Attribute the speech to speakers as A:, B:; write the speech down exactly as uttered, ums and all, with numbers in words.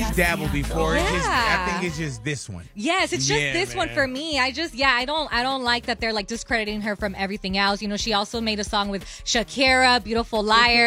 A: she's dabbled before.
B: Yeah.
A: It's just, I think it's just this one.
B: Yes, it's just
A: Yeah,
B: this one
A: man.
B: for me. I just, yeah, I don't, I don't like that they're like discrediting her from everything else. You know, she also made a song with Shakira, "Beautiful Liar."